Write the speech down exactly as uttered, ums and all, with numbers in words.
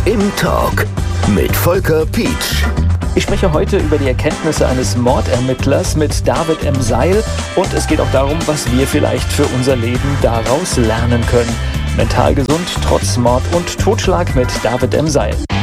Im Talk mit Volker Pietsch. Ich spreche heute über die Erkenntnisse eines Mordermittlers mit David M. Seil und es geht auch darum, was wir vielleicht für unser Leben daraus lernen können. Mental gesund trotz Mord und Totschlag mit David M. Seil.